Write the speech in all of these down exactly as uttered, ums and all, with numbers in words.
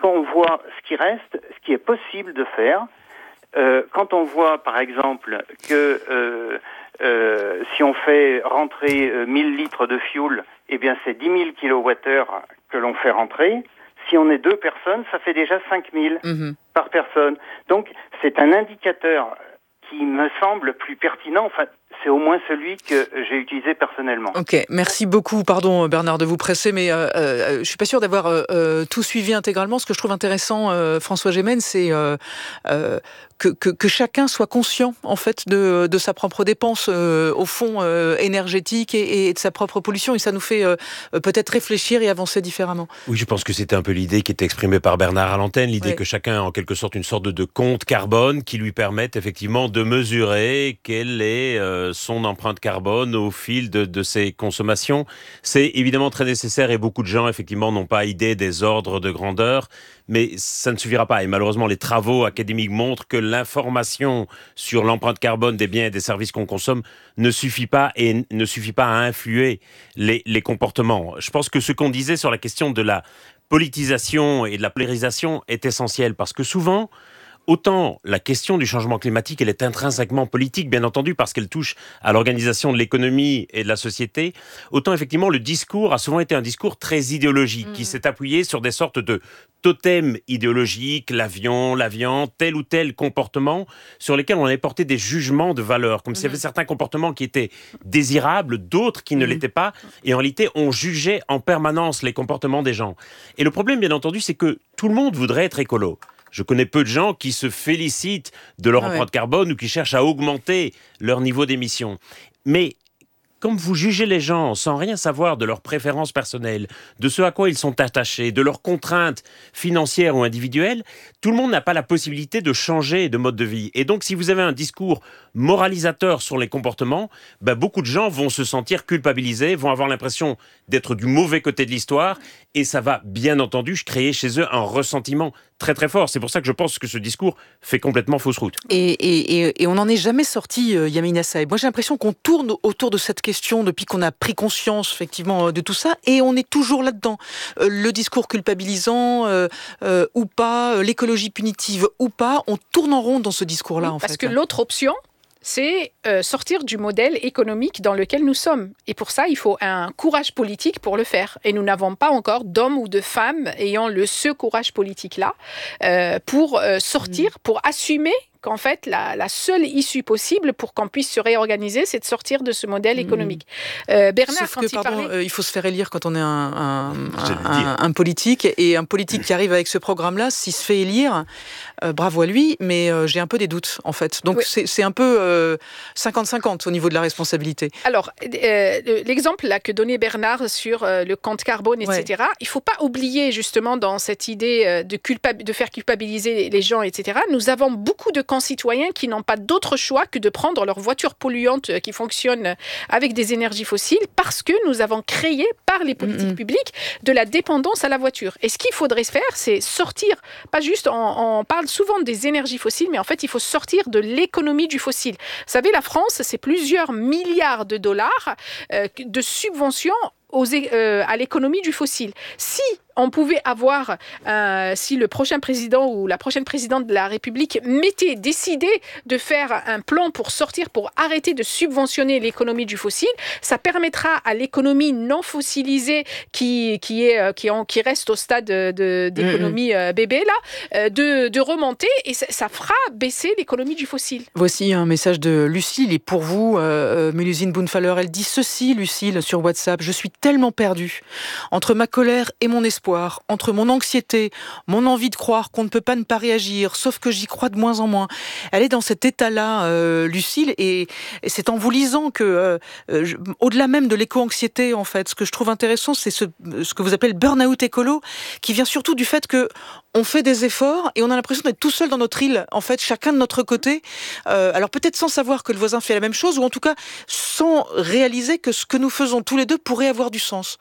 quand on voit ce qui reste, ce qui est possible de faire, euh, quand on voit par exemple que euh, euh, si on fait rentrer euh, mille litres de fioul, eh bien c'est dix mille kilowattheures que l'on fait rentrer. Si on est deux personnes, ça fait déjà cinq mille mmh. par personne. Donc c'est un indicateur qui me semble plus pertinent. Enfin, c'est au moins celui que j'ai utilisé personnellement. Ok, merci beaucoup. Pardon Bernard de vous presser, mais euh, euh, je suis pas sûr d'avoir euh, tout suivi intégralement. Ce que je trouve intéressant, euh, François Gémen, c'est euh, euh, que, que, que chacun soit conscient en fait de, de sa propre dépense euh, au fond euh, énergétique et, et de sa propre pollution, et ça nous fait euh, peut-être réfléchir et avancer différemment. Oui, je pense que c'était un peu l'idée qui était exprimée par Bernard à l'antenne, l'idée ouais. que chacun a en quelque sorte une sorte de, de compte carbone qui lui permette effectivement de mesurer quelle est euh, son empreinte carbone au fil de, de ses consommations. C'est évidemment très nécessaire et beaucoup de gens effectivement n'ont pas idée des ordres de grandeur, mais ça ne suffira pas. Et malheureusement, les travaux académiques montrent que l'information sur l'empreinte carbone des biens et des services qu'on consomme ne suffit pas et ne suffit pas à influer les, les comportements. Je pense que ce qu'on disait sur la question de la politisation et de la polarisation est essentiel parce que souvent, autant la question du changement climatique, elle est intrinsèquement politique, bien entendu, parce qu'elle touche à l'organisation de l'économie et de la société, autant effectivement le discours a souvent été un discours très idéologique, mmh. qui s'est appuyé sur des sortes de totems idéologiques, l'avion, la viande, tel ou tel comportement, sur lesquels on avait porté des jugements de valeur, comme mmh. s'il y avait certains comportements qui étaient désirables, d'autres qui mmh. ne l'étaient pas, et en réalité, on jugeait en permanence les comportements des gens. Et le problème, bien entendu, c'est que tout le monde voudrait être écolo. Je connais peu de gens qui se félicitent de leur ah empreinte ouais. carbone ou qui cherchent à augmenter leur niveau d'émission. Mais comme vous jugez les gens sans rien savoir de leurs préférences personnelles, de ce à quoi ils sont attachés, de leurs contraintes financières ou individuelles, tout le monde n'a pas la possibilité de changer de mode de vie. Et donc, si vous avez un discours moralisateur sur les comportements, ben, beaucoup de gens vont se sentir culpabilisés, vont avoir l'impression d'être du mauvais côté de l'histoire, et ça va, bien entendu, créer chez eux un ressentiment très très fort. C'est pour ça que je pense que ce discours fait complètement fausse route. Et, et, et, et on n'en est jamais sorti, euh, Yamina Saeb. Moi, j'ai l'impression qu'on tourne autour de cette question depuis qu'on a pris conscience, effectivement, de tout ça, et on est toujours là-dedans. Euh, le discours culpabilisant euh, euh, ou pas, euh, l'écologie punitive ou pas, on tourne en rond dans ce discours-là, oui, en parce fait. Parce que l'autre option, c'est euh, sortir du modèle économique dans lequel nous sommes. Et pour ça, il faut un courage politique pour le faire. Et nous n'avons pas encore d'hommes ou de femmes ayant le, ce courage politique-là euh, pour euh, sortir, mmh. pour assumer qu'en fait, la, la seule issue possible pour qu'on puisse se réorganiser, c'est de sortir de ce modèle économique. Mmh. Euh, Bernard, Sauf quand que, il pardon, parlait... euh, il faut se faire élire quand on est un, un, un, un politique, et un politique qui arrive avec ce programme-là, s'il se fait élire, euh, bravo à lui, mais euh, j'ai un peu des doutes, en fait. Donc, oui. c'est, c'est un peu euh, cinquante cinquante au niveau de la responsabilité. Alors, euh, l'exemple là, que donnait Bernard sur euh, le compte carbone, et cetera, ouais. il ne faut pas oublier, justement, dans cette idée euh, de, culpa- de faire culpabiliser les gens, et cetera, nous avons beaucoup de concitoyens qui n'ont pas d'autre choix que de prendre leur voiture polluante qui fonctionne avec des énergies fossiles parce que nous avons créé par les politiques mmh. publiques de la dépendance à la voiture. Et ce qu'il faudrait faire, c'est sortir, pas juste, on, on parle souvent des énergies fossiles, mais en fait, il faut sortir de l'économie du fossile. Vous savez, la France, c'est plusieurs milliards de dollars euh, de subventions aux, euh, à l'économie du fossile. Si on pouvait avoir, euh, si le prochain président ou la prochaine présidente de la République mettait, décidait de faire un plan pour sortir, pour arrêter de subventionner l'économie du fossile, ça permettra à l'économie non fossilisée qui, qui, est, qui, en, qui reste au stade de, d'économie mmh. bébé, là, de, de remonter et ça, ça fera baisser l'économie du fossile. Voici un message de Lucille et pour vous, euh, Mélusine Bounfaller, elle dit ceci, Lucille, sur WhatsApp: je suis tellement perdue entre ma colère et mon espoir, entre mon anxiété, mon envie de croire qu'on ne peut pas ne pas réagir, sauf que j'y crois de moins en moins. Elle est dans cet état-là, euh, Lucille, et, et c'est en vous lisant que, euh, je, au-delà même de l'éco-anxiété, en fait, ce que je trouve intéressant, c'est ce, ce que vous appelez le burn-out écolo, qui vient surtout du fait que on fait des efforts et on a l'impression d'être tout seul dans notre île, en fait, chacun de notre côté. Euh, alors peut-être sans savoir que le voisin fait la même chose, ou en tout cas sans réaliser que ce que nous faisons tous les deux pourrait avoir du sens.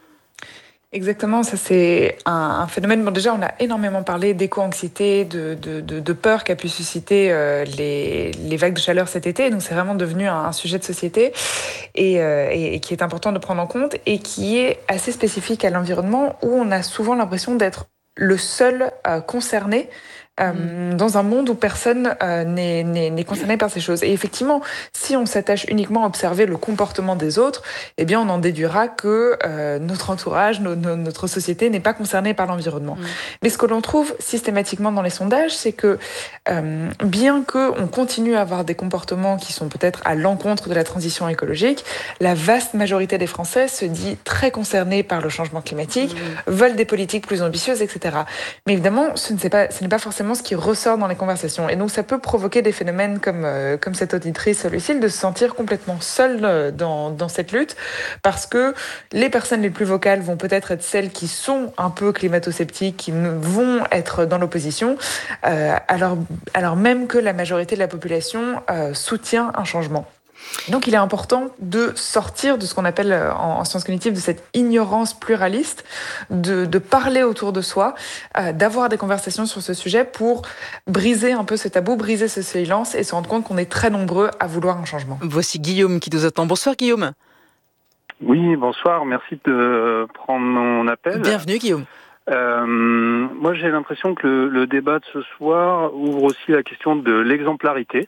Exactement, ça c'est un, un phénomène. Bon, déjà, on a énormément parlé d'éco-anxiété, de, de, de, de peur qu'a pu susciter euh, les, les vagues de chaleur cet été. Donc, c'est vraiment devenu un, un sujet de société et, euh, et, et qui est important de prendre en compte et qui est assez spécifique à l'environnement où on a souvent l'impression d'être le seul euh, concerné Euh, mmh. dans un monde où personne euh, n'est, n'est, n'est concerné par ces choses. Et effectivement, si on s'attache uniquement à observer le comportement des autres, eh bien, on en déduira que euh, notre entourage, no, no, notre société n'est pas concernée par l'environnement. Mmh. Mais ce que l'on trouve systématiquement dans les sondages, c'est que euh, bien qu'on continue à avoir des comportements qui sont peut-être à l'encontre de la transition écologique, la vaste majorité des Français se dit très concernés par le changement climatique, mmh. veulent des politiques plus ambitieuses, et cetera. Mais évidemment, ce n'est pas, ce n'est pas forcément ce qui ressort dans les conversations. Et donc, ça peut provoquer des phénomènes comme, euh, comme cette auditrice Lucille, de se sentir complètement seule dans, dans cette lutte, parce que les personnes les plus vocales vont peut-être être celles qui sont un peu climato-sceptiques, qui vont être dans l'opposition, euh, alors, alors même que la majorité de la population euh, soutient un changement. Donc, il est important de sortir de ce qu'on appelle en, en sciences cognitives de cette ignorance pluraliste, de, de parler autour de soi, euh, d'avoir des conversations sur ce sujet pour briser un peu ce tabou, briser ce silence et se rendre compte qu'on est très nombreux à vouloir un changement. Voici Guillaume qui nous attend. Bonsoir Guillaume. Oui, bonsoir. Merci de prendre mon appel. Bienvenue Guillaume. Euh, moi, j'ai l'impression que le, le débat de ce soir ouvre aussi la question de l'exemplarité.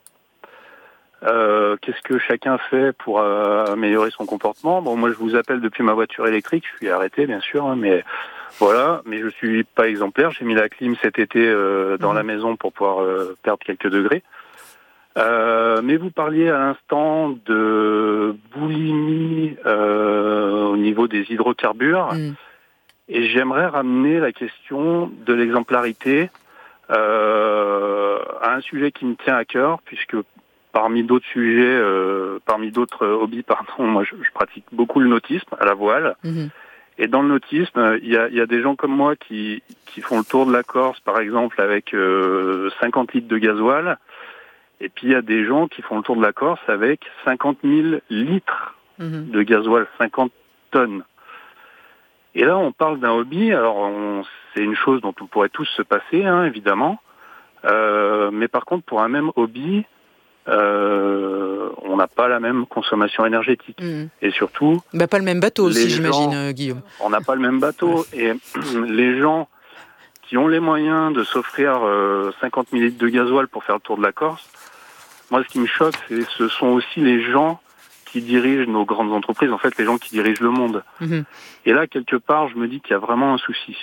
Euh, qu'est-ce que chacun fait pour euh, améliorer son comportement? Bon, moi, je vous appelle depuis ma voiture électrique. Je suis arrêté, bien sûr, hein, mais voilà. Mais je suis pas exemplaire. J'ai mis la clim cet été euh, dans mmh. la maison pour pouvoir euh, perdre quelques degrés. Euh, mais vous parliez à l'instant de boulimie euh, au niveau des hydrocarbures. Mmh. Et j'aimerais ramener la question de l'exemplarité euh, à un sujet qui me tient à cœur, puisque parmi d'autres sujets, euh, parmi d'autres hobbies, pardon, moi je, je pratique beaucoup le nautisme à la voile. Mmh. Et dans le nautisme, il y a, y a des gens comme moi qui, qui font le tour de la Corse, par exemple, avec euh, cinquante litres de gasoil. Et puis il y a des gens qui font le tour de la Corse avec cinquante mille litres mmh. de gasoil, cinquante tonnes. Et là, on parle d'un hobby. Alors, on, c'est une chose dont on pourrait tous se passer, hein, évidemment. Euh, mais par contre, pour un même hobby, Euh, on n'a pas la même consommation énergétique. Mmh. Et surtout... Bah, pas le même bateau aussi, gens, j'imagine, euh, Guillaume. On n'a pas le même bateau. Et les gens qui ont les moyens de s'offrir euh, cinquante mille litres de gasoil pour faire le tour de la Corse, moi, ce qui me choque, c'est, ce sont aussi les gens qui dirigent nos grandes entreprises, en fait, les gens qui dirigent le monde. Mmh. Et là, quelque part, je me dis qu'il y a vraiment un souci.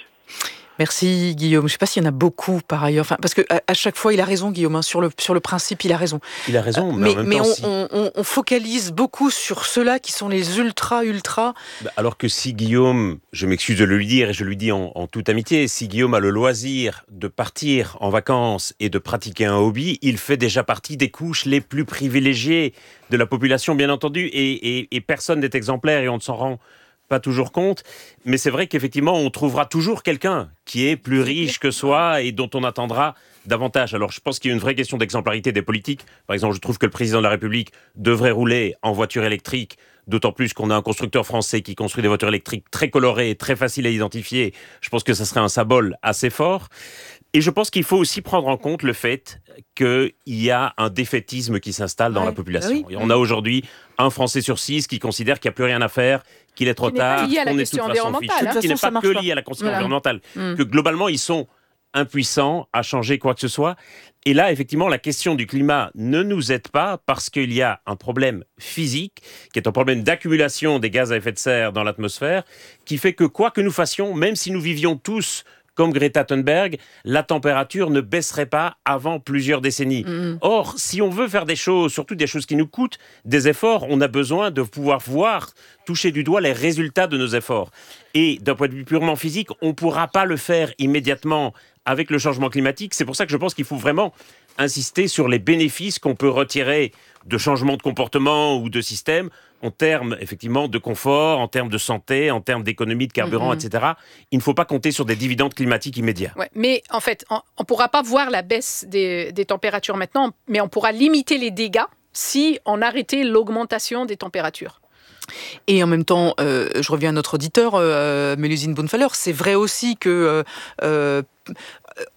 Merci Guillaume. Je ne sais pas s'il y en a beaucoup par ailleurs. Enfin, parce qu'à à chaque fois, il a raison Guillaume. Hein, sur, le, sur le principe, il a raison. Il a raison, mais, mais, en même mais temps, on, si... on, on, on focalise beaucoup sur ceux-là qui sont les ultra-ultra. Alors que si Guillaume, je m'excuse de le lui dire et je lui dis en, en toute amitié, si Guillaume a le loisir de partir en vacances et de pratiquer un hobby, il fait déjà partie des couches les plus privilégiées de la population, bien entendu, et, et, et personne n'est exemplaire et on ne s'en rend pas toujours compte, mais c'est vrai qu'effectivement, on trouvera toujours quelqu'un qui est plus riche que soi et dont on attendra davantage. Alors, je pense qu'il y a une vraie question d'exemplarité des politiques. Par exemple, je trouve que le président de la République devrait rouler en voiture électrique, d'autant plus qu'on a un constructeur français qui construit des voitures électriques très colorées et très faciles à identifier. Je pense que ça serait un symbole assez fort. Et je pense qu'il faut aussi prendre en compte le fait qu'il y a un défaitisme qui s'installe dans ouais, la population. Oui. Et on a aujourd'hui un Français sur six qui considère qu'il n'y a plus rien à faire, qu'il est trop qui tard, qu'on est de toute façon fichu, hein. qui n'est pas que lié à la question voilà. environnementale, mmh. que globalement ils sont impuissants à changer quoi que ce soit. Et là, effectivement, la question du climat ne nous aide pas parce qu'il y a un problème physique, qui est un problème d'accumulation des gaz à effet de serre dans l'atmosphère, qui fait que quoi que nous fassions, même si nous vivions tous comme Greta Thunberg, la température ne baisserait pas avant plusieurs décennies. Mmh. Or, si on veut faire des choses, surtout des choses qui nous coûtent des efforts, on a besoin de pouvoir voir, toucher du doigt les résultats de nos efforts. Et d'un point de vue purement physique, on ne pourra pas le faire immédiatement avec le changement climatique. C'est pour ça que je pense qu'il faut vraiment insister sur les bénéfices qu'on peut retirer de changements de comportement ou de système en termes, effectivement, de confort, en termes de santé, en termes d'économie, de carburant, mmh. et cetera. Il ne faut pas compter sur des dividendes climatiques immédiats. Ouais, mais en fait, on ne pourra pas voir la baisse des, des températures maintenant, mais on pourra limiter les dégâts si on arrêtait l'augmentation des températures. Et en même temps, euh, je reviens à notre auditeur, euh, Mélusine Bonnefaller, c'est vrai aussi que... Euh, euh,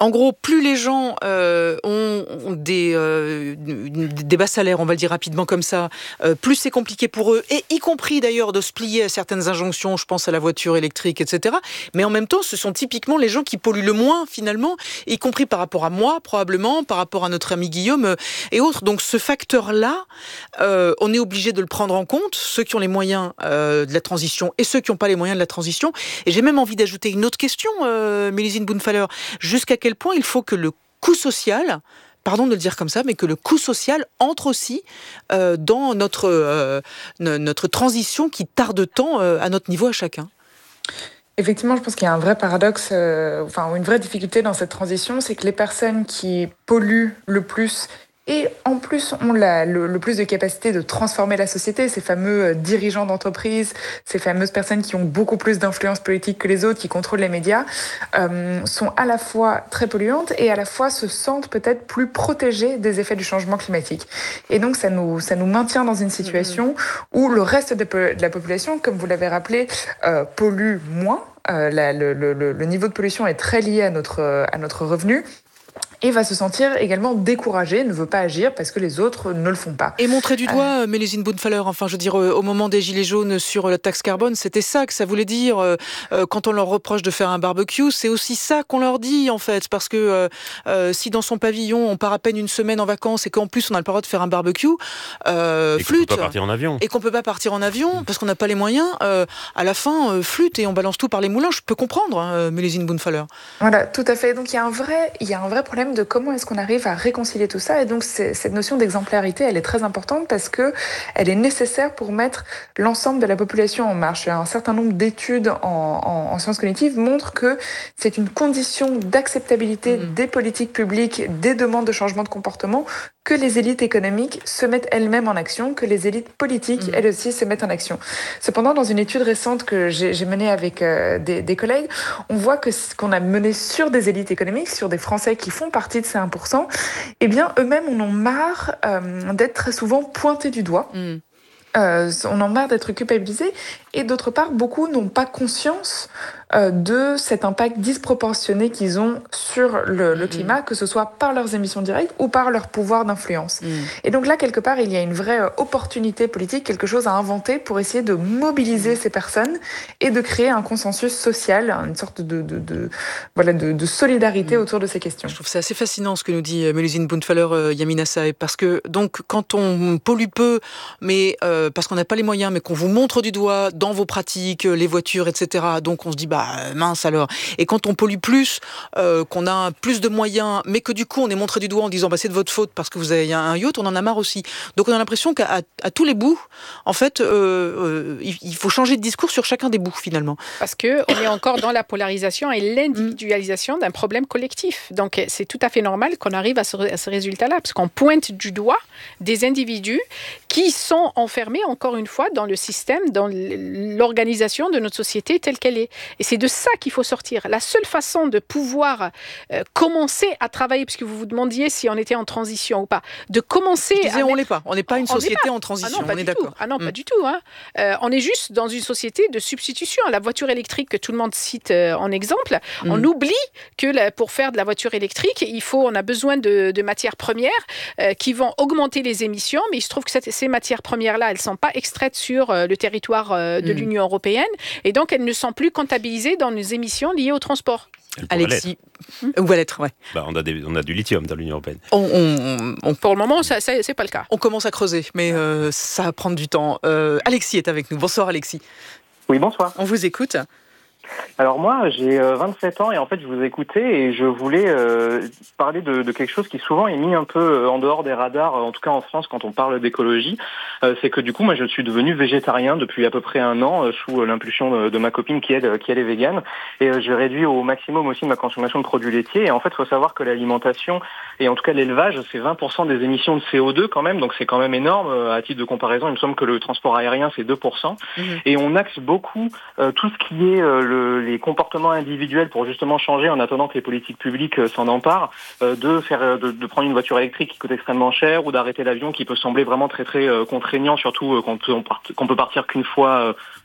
En gros, plus les gens euh, ont, ont des, euh, des bas salaires, on va le dire rapidement comme ça, euh, plus c'est compliqué pour eux, et y compris d'ailleurs de se plier à certaines injonctions, je pense à la voiture électrique, et cetera. Mais en même temps, ce sont typiquement les gens qui polluent le moins finalement, y compris par rapport à moi probablement, par rapport à notre ami Guillaume euh, et autres. Donc ce facteur-là, euh, on est obligé de le prendre en compte, ceux qui ont les moyens euh, de la transition et ceux qui n'ont pas les moyens de la transition. Et j'ai même envie d'ajouter une autre question, euh, Mélusine Boonfaller. Jusqu'à quel point il faut que le coût social, pardon de le dire comme ça, mais que le coût social entre aussi euh, dans notre, euh, notre transition qui tarde tant euh, à notre niveau à chacun? Effectivement, je pense qu'il y a un vrai paradoxe, euh, enfin une vraie difficulté dans cette transition, c'est que les personnes qui polluent le plus et en plus ont la, le, le plus de capacité de transformer la société, ces fameux dirigeants d'entreprise, ces fameuses personnes qui ont beaucoup plus d'influence politique que les autres, qui contrôlent les médias, euh, sont à la fois très polluantes et à la fois se sentent peut-être plus protégées des effets du changement climatique. Et donc ça nous, ça nous maintient dans une situation mmh. où le reste de, de la population, comme vous l'avez rappelé, euh, pollue moins. Euh, la, le, le, le niveau de pollution est très lié à notre, à notre revenu. Et va se sentir également découragé, ne veut pas agir parce que les autres ne le font pas. Et montrer du doigt, euh... Mélusine Boonfaller, enfin je veux dire, euh, au moment des Gilets jaunes sur la taxe carbone, c'était ça que ça voulait dire. Euh, euh, quand on leur reproche de faire un barbecue, c'est aussi ça qu'on leur dit en fait. Parce que euh, euh, si dans son pavillon, on part à peine une semaine en vacances et qu'en plus on a le droit de faire un barbecue, euh, et flûte. qu'on peut pas partir en avion. Et qu'on peut pas partir en avion mmh. parce qu'on n'a pas les moyens, euh, à la fin, euh, flûte et on balance tout par les moulins. Je peux comprendre, hein, Mélusine Boonfaller. Voilà, tout à fait. Donc il y a un vrai, il y a un vrai problème de comment est-ce qu'on arrive à réconcilier tout ça. Et donc, c'est, cette notion d'exemplarité, elle est très importante parce que elle est nécessaire pour mettre l'ensemble de la population en marche. Un certain nombre d'études en, en, en sciences cognitives montrent que c'est une condition d'acceptabilité mmh. des politiques publiques, des demandes de changement de comportement, que les élites économiques se mettent elles-mêmes en action, que les élites politiques, mmh. elles aussi, se mettent en action. Cependant, dans une étude récente que j'ai, j'ai menée avec euh, des, des collègues, on voit que ce qu'on a mené sur des élites économiques, sur des Français qui font partie de ces un pour cent, eh bien, eux-mêmes en ont marre euh, d'être très souvent pointés du doigt. Mmh. Euh, on en a marre d'être culpabilisés. Et d'autre part, beaucoup n'ont pas conscience euh, de cet impact disproportionné qu'ils ont sur le, le mmh. climat, que ce soit par leurs émissions directes ou par leur pouvoir d'influence. Mmh. Et donc là, quelque part, il y a une vraie opportunité politique, quelque chose à inventer pour essayer de mobiliser mmh. ces personnes et de créer un consensus social, une sorte de, de, de, voilà, de, de solidarité mmh. autour de ces questions. Je trouve ça assez fascinant ce que nous dit Mélusine Boonfaller, euh, Yamina Saeb, parce que donc, quand on pollue peu, mais euh, parce qu'on n'a pas les moyens, mais qu'on vous montre du doigt dans vos pratiques, les voitures, et cetera. Donc on se dit, bah mince alors. Et quand on pollue plus, euh, qu'on a plus de moyens, mais que du coup on est montré du doigt en disant, bah c'est de votre faute parce que vous avez un yacht, on en a marre aussi. Donc on a l'impression qu'à à, à tous les bouts, en fait, euh, euh, il, il faut changer de discours sur chacun des bouts finalement. Parce qu'on est encore dans la polarisation et l'individualisation d'un problème collectif. Donc c'est tout à fait normal qu'on arrive à ce, à ce résultat-là, parce qu'on pointe du doigt des individus qui sont enfermés, encore une fois, dans le système, dans l'organisation de notre société telle qu'elle est. Et c'est de ça qu'il faut sortir. La seule façon de pouvoir euh, commencer à travailler, puisque vous vous demandiez si on était en transition ou pas, de commencer... Je disais, à on mettre... l'est pas. On n'est pas une société pas. en transition, ah non, on est d'accord. Tout. Ah non, mmh. pas du tout. Hein. Euh, on est juste dans une société de substitution. La voiture électrique que tout le monde cite euh, en exemple, mmh. on oublie que la, pour faire de la voiture électrique, il faut, on a besoin de, de matières premières euh, qui vont augmenter les émissions, mais il se trouve que cette, ces matières premières-là, elles ne sont pas extraites sur euh, le territoire euh, de mmh. l'Union européenne, et donc elles ne sont plus comptabilisées dans les émissions liées au transport. Alexis, où va l'être, ouais. Bah, on, a des, on a du lithium dans l'Union européenne. On, on, on, Pour le moment, ça, ça, c'est pas le cas. On commence à creuser, mais euh, ça va prendre du temps. Euh, Alexis est avec nous. Bonsoir Alexis. Oui, bonsoir. On vous écoute. Alors moi, j'ai vingt-sept ans et en fait, je vous écoutais et je voulais euh, parler de, de quelque chose qui souvent est mis un peu en dehors des radars, en tout cas en France, quand on parle d'écologie. Euh, c'est que du coup, moi, je suis devenu végétarien depuis à peu près un an, euh, sous l'impulsion de, de ma copine qui elle, qui elle est végane. Et euh, j'ai réduit au maximum aussi ma consommation de produits laitiers. Et en fait, il faut savoir que l'alimentation et en tout cas l'élevage, c'est vingt pour cent des émissions de C O deux quand même, donc c'est quand même énorme. À titre de comparaison, il me semble que le transport aérien, c'est deux pour cent. Mmh. Et on axe beaucoup euh, tout ce qui est euh, le les comportements individuels pour justement changer en attendant que les politiques publiques s'en emparent, euh, de faire de, de prendre une voiture électrique qui coûte extrêmement cher ou d'arrêter l'avion qui peut sembler vraiment très très euh, contraignant, surtout euh, quand on part, qu'on peut partir qu'une fois euh,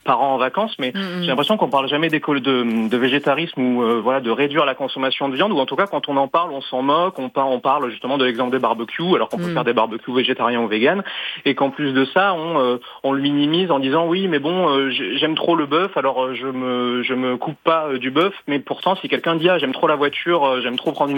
parents en vacances, mais mmh. j'ai l'impression qu'on parle jamais d'école de, de végétarisme ou euh, voilà de réduire la consommation de viande, ou en tout cas quand on en parle, on s'en moque, on, par, on parle justement de l'exemple des barbecues, alors qu'on mmh. peut faire des barbecues végétariens ou véganes, et qu'en plus de ça, on, euh, on le minimise en disant oui, mais bon, euh, j'aime trop le bœuf, alors euh, je me je me coupe pas euh, du bœuf, mais pourtant si quelqu'un dit ah j'aime trop la voiture, euh, j'aime trop prendre une